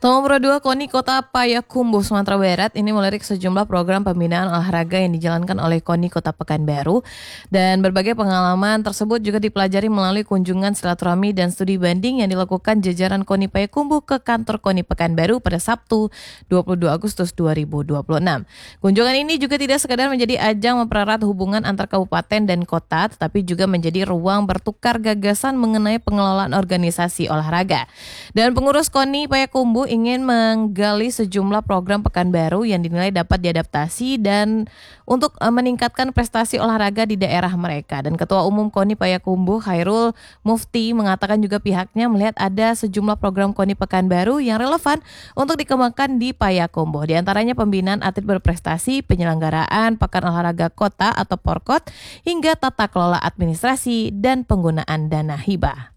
Nomor 2, KONI Kota Payakumbuh, Sumatera Barat ini melirik sejumlah program pembinaan olahraga yang dijalankan oleh KONI Kota Pekanbaru, dan berbagai pengalaman tersebut juga dipelajari melalui kunjungan silaturahmi dan studi banding yang dilakukan jajaran KONI Payakumbuh ke kantor KONI Pekanbaru pada Sabtu 22 Agustus 2026. Kunjungan ini juga tidak sekadar menjadi ajang mempererat hubungan antar kabupaten dan kota, tetapi juga menjadi ruang bertukar gagasan mengenai pengelolaan organisasi olahraga. Dan pengurus KONI Payakumbuh ingin menggali sejumlah program Pekanbaru yang dinilai dapat diadaptasi dan untuk meningkatkan prestasi olahraga di daerah mereka. Dan Ketua Umum KONI Payakumbuh Khairul Mufti mengatakan juga pihaknya melihat ada sejumlah program KONI Pekanbaru yang relevan untuk dikembangkan di Payakumbuh. Di antaranya pembinaan atlet berprestasi, penyelenggaraan pekan olahraga kota atau Porkot, hingga tata kelola administrasi dan penggunaan dana hibah.